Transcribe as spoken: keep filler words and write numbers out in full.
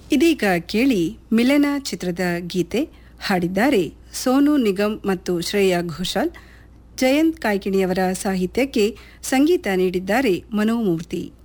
ಇದೀಗ ಕೇಳಿ ಮಿಲನ ಚಿತ್ರದ ಗೀತೆ. ಹಾಡಿದ್ದಾರೆ ಸೋನು ನಿಗಮ್ ಮತ್ತು ಶ್ರೇಯಾ ಘೋಷಾಲ್. ಜಯಂತ್ ಕಾಯ್ಕಿಣಿಯವರ ಸಾಹಿತ್ಯಕ್ಕೆ ಸಂಗೀತ ನೀಡಿದ್ದಾರೆ ಮನೋಮೂರ್ತಿ.